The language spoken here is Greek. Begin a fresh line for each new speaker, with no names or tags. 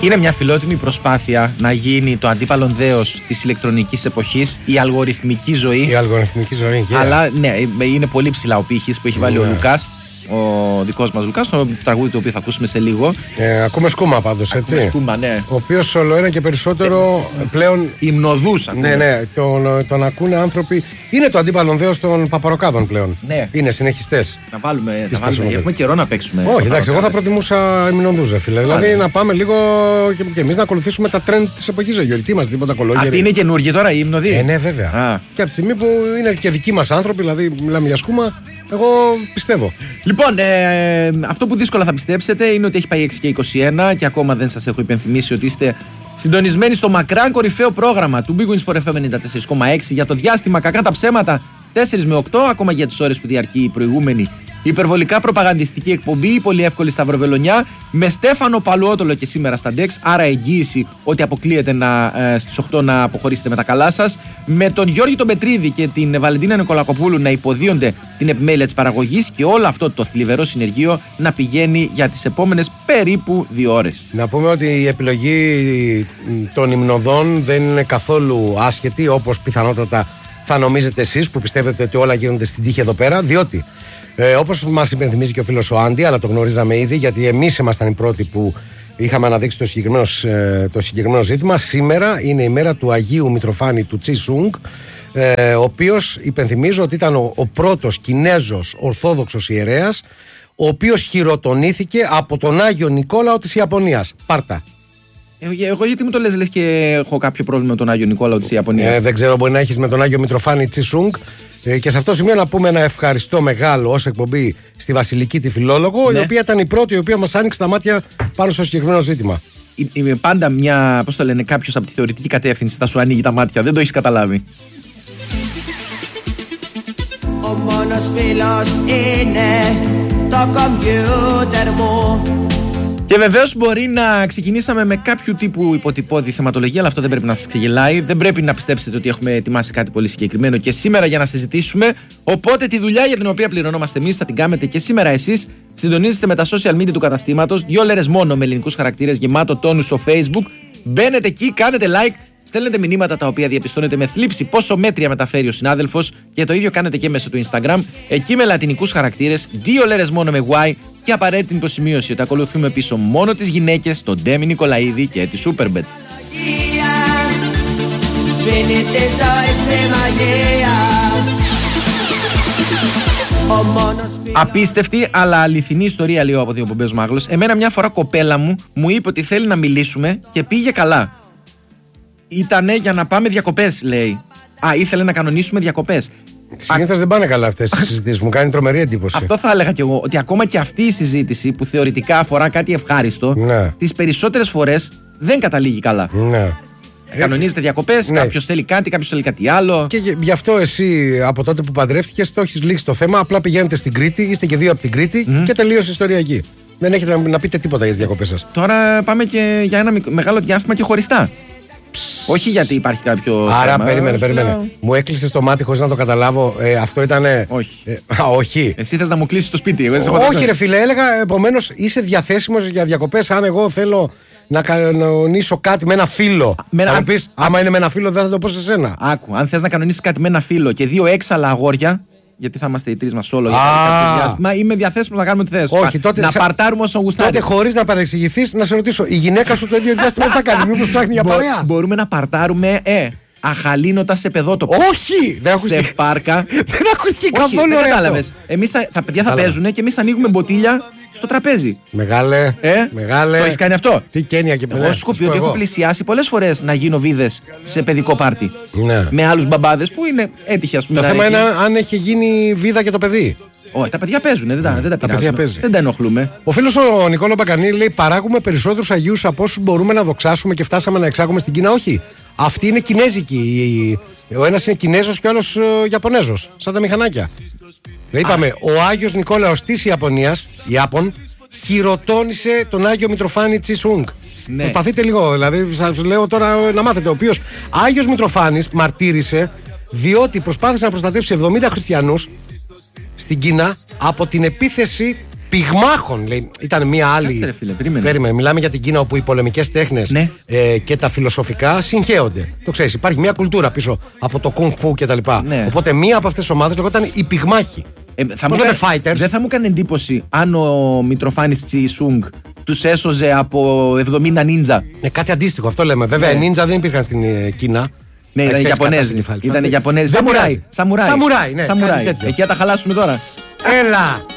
Είναι μια φιλότιμη προσπάθεια να γίνει το αντίπαλον δέος της ηλεκτρονικής εποχής, η αλγοριθμική ζωή.
Η αλγοριθμική ζωή, yeah.
Αλλά ναι, είναι πολύ ψηλά ο πύχης που έχει βάλει ο Λουκάς, ο δικός μας Λουκάς, το τραγούδι το οποίο θα ακούσουμε σε λίγο.
Ακούμε σκούμα πάντως, έτσι.
Ακούμε σκούμα, ναι.
Ο οποίος όλο ένα και περισσότερο πλέον
υμνοδούς.
Ναι, τον ακούνε άνθρωποι. Είναι το αντίπαλον δέος των παπαροκάδων πλέον.
Ναι.
Είναι συνεχιστές.
Να βάλουμε, έχουμε καιρό να παίξουμε.
Όχι, εντάξει, εγώ θα προτιμούσα υμνοδούς, φίλε. Δηλαδή να πάμε λίγο και εμείς να ακολουθήσουμε τα trend της εποχής. Τι είμαστε, τίποτα κολόγεροι.
Αυτή είναι καινούργια τώρα η υμνοδή.
Ναι, βέβαια. Και από τη στιγμή που είναι και δικοί μας άνθρωποι, δηλαδή μιλάμε για σκούμα. Εγώ πιστεύω.
Λοιπόν, αυτό που δύσκολα θα πιστέψετε είναι ότι έχει πάει 6 και 21 και ακόμα δεν σας έχω υπενθυμίσει ότι είστε συντονισμένοι στο μακράν κορυφαίο πρόγραμμα του Big Wins for FM 94,6 για το διάστημα κακά τα ψέματα 4 με 8, ακόμα για τις ώρες που διαρκεί η προηγούμενη υπερβολικά προπαγανδιστική εκπομπή, η πολύ εύκολη σταυροβελονιά, με Στέφανο Παλουότολο και σήμερα στα Dex, άρα εγγύηση ότι αποκλείεται στις 8 να αποχωρήσετε με τα καλά σας, με τον Γιώργη τον Πετρίδη και την Βαλεντίνα Νικολακοπούλου να υποδίονται την επιμέλεια της παραγωγής και όλο αυτό το θλιβερό συνεργείο να πηγαίνει για τις επόμενες περίπου 2 ώρες.
Να πούμε ότι η επιλογή των υμνοδών δεν είναι καθόλου άσχετη, όπως πιθανότατα θα νομίζετε εσείς που πιστεύετε ότι όλα γίνονται στην τύχη εδώ πέρα, διότι όπως μας υπενθυμίζει και ο φίλος ο Άντι, αλλά το γνωρίζαμε ήδη, γιατί εμείς ήμασταν οι πρώτοι που είχαμε αναδείξει το συγκεκριμένο ζήτημα. Σήμερα είναι η μέρα του Αγίου Μητροφάνη του Τσι Σουνγκ, ο οποίος υπενθυμίζω ότι ήταν ο πρώτος Κινέζος Ορθόδοξος ιερέας, ο οποίος χειροτονήθηκε από τον Άγιο Νικόλαο της Ιαπωνίας. Πάρτα.
Εγώ γιατί μου το λες και έχω κάποιο πρόβλημα με τον Άγιο Νικόλαο της Ιαπωνίας.
Δεν ξέρω, μπορεί να έχεις με τον Άγιο Μητροφάνη Τσι Σουνγκ. Και σε αυτό το σημείο να πούμε ένα ευχαριστώ μεγάλο ως εκπομπή στη Βασιλική τη Φιλόλογο, η οποία ήταν η πρώτη η οποία μας άνοιξε τα μάτια πάνω στο συγκεκριμένο ζήτημα.
Πάντα μια, πώς το λένε, κάποιος από τη θεωρητική κατεύθυνση θα σου ανοίγει τα μάτια, δεν το έχεις καταλάβει.
Ο μόνος φίλος είναι το κομπιούτερ μου.
Και βεβαίως μπορεί να ξεκινήσαμε με κάποιο τύπου υποτυπώδη θεματολογία, αλλά αυτό δεν πρέπει να σας ξεγελάει. Δεν πρέπει να πιστέψετε ότι έχουμε ετοιμάσει κάτι πολύ συγκεκριμένο και σήμερα για να συζητήσουμε. Οπότε τη δουλειά για την οποία πληρωνόμαστε εμείς θα την κάνετε και σήμερα εσείς. Συντονίζεστε με τα social media του καταστήματος. 2 λέρες μόνο με ελληνικούς χαρακτήρες, γεμάτο τόνους στο Facebook. Μπαίνετε εκεί, κάνετε like. Στέλνετε μηνύματα τα οποία διαπιστώνετε με θλίψη πόσο μέτρια μεταφέρει ο συνάδελφος και το ίδιο κάνετε και μέσω του Instagram. Εκεί με λατινικούς χαρακτήρες, 2 λέρες μόνο με Y και απαραίτητη υποσημείωση ότι ακολουθούμε πίσω μόνο τις γυναίκες, τον Ντέμι Νικολαίδη και τη Superbet. Απίστευτη αλλά αληθινή ιστορία, λέω από δύο πομπές Μάγλος. Εμένα μια φορά κοπέλα μου είπε ότι θέλει να μιλήσουμε και πήγε καλά. Ήτανε για να πάμε διακοπές, λέει. Ήθελε να κανονίσουμε διακοπές.
Συνήθως δεν πάνε καλά αυτές οι συζητήσεις. Μου κάνει τρομερή εντύπωση.
Αυτό θα έλεγα κι εγώ. Ότι ακόμα και αυτή η συζήτηση που θεωρητικά αφορά κάτι ευχάριστο, τις περισσότερες φορές δεν καταλήγει καλά.
Ναι.
Κανονίζετε διακοπές, κάποιος θέλει κάτι, κάποιος θέλει κάτι άλλο.
Και γι' αυτό εσύ από τότε που παντρεύτηκες το έχεις λήξει το θέμα. Απλά πηγαίνετε στην Κρήτη, είστε και 2 από την Κρήτη και τελείωσε η ιστορία εκεί. Δεν έχετε να πείτε τίποτα για τις διακοπές σας.
Τώρα πάμε και για ένα μεγάλο διάστημα και χωριστά. Όχι γιατί υπάρχει κάποιο.
Άρα
θέμα,
περίμενε. Μου έκλεισες το μάτι χωρίς να το καταλάβω. Αυτό ήτανε.
Όχι.
Όχι.
Εσύ θες να μου κλείσεις το σπίτι.
Όχι, ρε φίλε, έλεγα επομένως είσαι διαθέσιμος για διακοπές. Αν εγώ θέλω να κανονίσω κάτι με ένα φίλο. Αν πεις, άμα είναι με ένα φίλο, δεν θα το πω σε σένα.
Άκου, αν θες να κανονίσεις κάτι με ένα φίλο και 2 έξαλα αγόρια. Γιατί θα είμαστε οι 3 μας όλο για κάποιο διάστημα. Είμαι διαθέσιμος να κάνουμε ό,τι θες.
Όχι, τότε
να παρτάρουμε όσο γουστάρεις.
Τότε χωρίς να παρεξηγηθείς, να σε ρωτήσω, η γυναίκα σου το ίδιο διάστημα τι θα κάνει? Μήπως ψάχνει για παρέα?
Μπορούμε να παρτάρουμε αχαλήνωτα σε παιδότοπο.
Όχι! Δεν ακούστηκε.
Σε πάρκα.
Δεν ακούστηκε καθόλου.
Δεν κατάλαβες. Εμείς τα παιδιά θα παίζουν και εμείς ανοίγουμε μποτίλια στο τραπέζι.
Μεγάλε.
Το έχεις κάνει αυτό?
Τι Κένια και παιδιά.
Εγώ σου πει ότι έχω πλησιάσει πολλές φορές να γίνω βίδες σε παιδικό πάρτι.
Ναι.
Με άλλους μπαμπάδες που είναι έτυχοι, ας πούμε.
Το θέμα είναι αν έχει γίνει βίδα και το παιδί.
Όχι, τα παιδιά παίζουν, δεν τα πειράζουμε. Δεν τα ενοχλούμε.
Ο φίλος ο Νικόλο Μπακανή λέει: παράγουμε περισσότερους Αγίους από όσους μπορούμε να δοξάσουμε και φτάσαμε να εξάγουμε στην Κίνα. Όχι. Αυτή είναι κινέζικη. Ο ένας είναι Κινέζος και ο άλλος Ιαπωνέζος. Σαν τα μηχανάκια. Είπαμε, ο Άγιος Νικόλαος της Ιαπωνίας, Ιάπων, χειροτώνησε τον Άγιο Μητροφάνη Τσι Σουνγκ. Ναι. Προσπαθείτε λίγο, δηλαδή σας λέω τώρα να μάθετε. Ο οποίος Άγιος Μητροφάνης μαρτύρησε διότι προσπάθησε να προστατεύσει 70 χριστιανούς στην Κίνα από την επίθεση πυγμάχων. Λέει. Ήταν μια άλλη.
Κάτσε, ρε φίλε, περίμενε.
Μιλάμε για την Κίνα όπου οι πολεμικές τέχνες
ναι.
Και τα φιλοσοφικά συγχέονται. Το ξέρεις, υπάρχει μια κουλτούρα πίσω από το Kung Fu κτλ. Ναι. Οπότε μία από αυτές τις ομάδες λεγόταν οι πυγμάχοι.
Δεν θα μου έκανε εντύπωση αν ο Μητροφάνης Τσισούγκ τους έσωζε από 70 νίντζα.
Κάτι αντίστοιχο, αυτό λέμε. Βέβαια, οι νίντζα δεν υπήρχαν στην Κίνα.
Ναι, ήταν Ιαπωνέζοι. Σαμουράι.
Σαμουράι, ναι.
Εκεί θα τα χαλάσουμε τώρα.
Έλα!